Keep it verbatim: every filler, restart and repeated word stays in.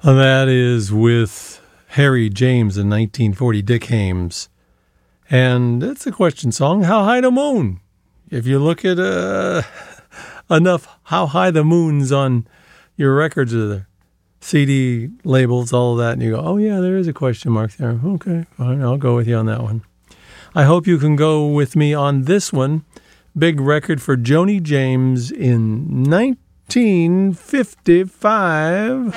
And that is with Harry James in nineteen forty, Dick Haymes. And it's a question song, How High the Moon? If you look at uh, enough How High the Moon's on your records or the C D labels, all of that, and you go, oh yeah, there is a question mark there. Okay, fine, I'll go with you on that one. I hope you can go with me on this one. Big record for Joni James in nineteen fifty-five.